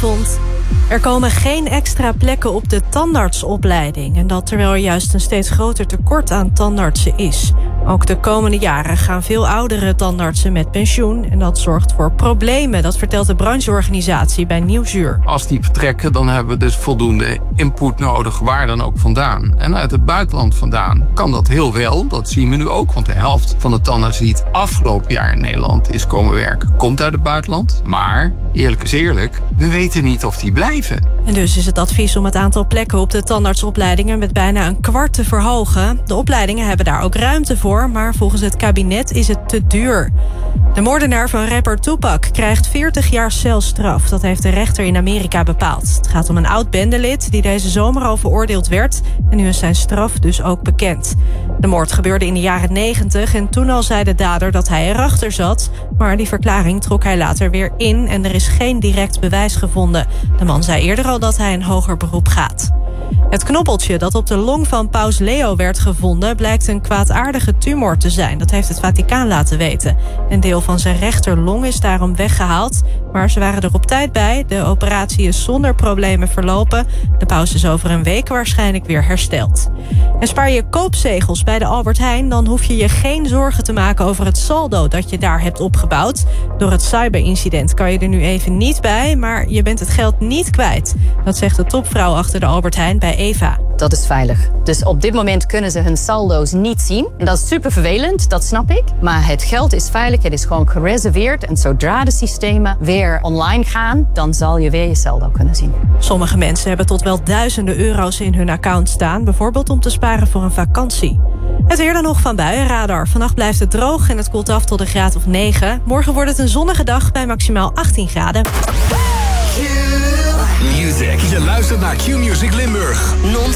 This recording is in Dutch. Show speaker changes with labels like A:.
A: Goedenavond. Er komen geen extra plekken op de tandartsopleiding. En dat terwijl er juist een steeds groter tekort aan tandartsen is. Ook de komende jaren gaan veel oudere tandartsen met pensioen. En dat zorgt voor problemen. Dat vertelt de brancheorganisatie bij Nieuwsuur.
B: Als die vertrekken, dan hebben we dus voldoende input nodig, waar dan ook vandaan. En uit het buitenland vandaan kan dat heel wel. Dat zien we nu ook, want de helft van de tandartsen die het afgelopen jaar in Nederland is komen werken, komt uit het buitenland. Maar, eerlijk is eerlijk, we weten niet of die blijven.
A: En dus is het advies om het aantal plekken op de tandartsopleidingen met bijna een kwart te verhogen. De opleidingen hebben daar ook ruimte voor, maar volgens het kabinet is het te duur. De moordenaar van rapper Tupac krijgt 40 jaar celstraf. Dat heeft de rechter in Amerika bepaald. Het gaat om een oud-bendelid die deze zomer al veroordeeld werd. En nu is zijn straf dus ook bekend. De moord gebeurde in de jaren 90 en toen al zei de dader dat hij erachter zat. Maar die verklaring trok hij later weer in en er is geen direct bewijs gevonden. De man zei eerder al dat hij een hoger beroep gaat. Het knobbeltje dat op de long van paus Leo werd gevonden blijkt een kwaadaardige tumor te zijn. Dat heeft het Vaticaan laten weten. Een deel van zijn rechterlong is daarom weggehaald. Maar ze waren er op tijd bij. De operatie is zonder problemen verlopen. De paus is over een week waarschijnlijk weer hersteld. En spaar je koopzegels bij de Albert Heijn, dan hoef je je geen zorgen te maken over het saldo dat je daar hebt opgebouwd. Door het cyberincident kan je er nu even niet bij, maar je bent het geld niet kwijt. Dat zegt de topvrouw achter de Albert Heijn bij Eva.
C: Dat is veilig. Dus op dit moment kunnen ze hun saldo's niet zien. En dat is super vervelend, dat snap ik. Maar het geld is veilig, het is gewoon gereserveerd. En zodra de systemen weer online gaan, dan zal je weer je saldo kunnen zien.
A: Sommige mensen hebben tot wel duizenden euro's in hun account staan. Bijvoorbeeld om te sparen voor een vakantie. Het weer dan nog van Buienradar. Vannacht blijft het droog en het koelt af tot een graad of 9. Morgen wordt het een zonnige dag bij maximaal 18 graden.
D: Music. Je luistert naar Q-Music Limburg.